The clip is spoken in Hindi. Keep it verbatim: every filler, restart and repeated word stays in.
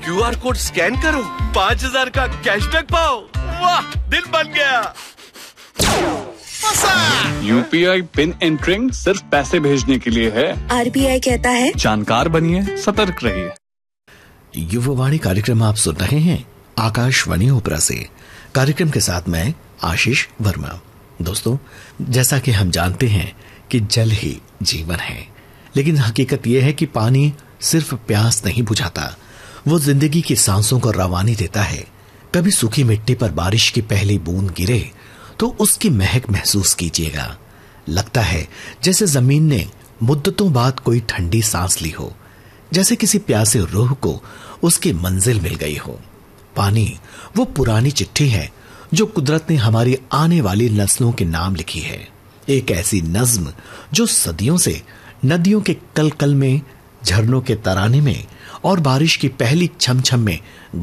क्यूआर कोड स्कैन करो, पाँच हजार का कैशबैक पाओ। वाह, दिल बन गया। यूपीआई पिन एंटरिंग सिर्फ पैसे भेजने के लिए है। आरबीआई कहता है जानकार बनिए, सतर्क रहिए। युववाणी कार्यक्रम आप सुन रहे हैं आकाशवाणी ओपरा से। कार्यक्रम के साथ मैं आशीष वर्मा। दोस्तों, जैसा कि हम जानते हैं कि जल ही जीवन है, लेकिन हकीकत यह है कि पानी सिर्फ प्यास नहीं बुझाता, वो जिंदगी की सांसों को रवानी देता है। कभी सूखी मिट्टी पर बारिश की पहली बूंद गिरे तो उसकी महक महसूस कीजिएगा। लगता है जैसे जमीन ने मुद्दतों बाद कोई ठंडी सांस ली हो, जैसे किसी प्यासे रूह को उसकी मंजिल मिल गई हो। पानी वो पुरानी चिट्ठी है जो कुदरत ने हमारी आने वाली नस्लों के नाम लिखी है। एक ऐसी नज्म जो सदियों से नदियों के कल कल में, झरनों के तराने में और बारिश की पहली छम छम में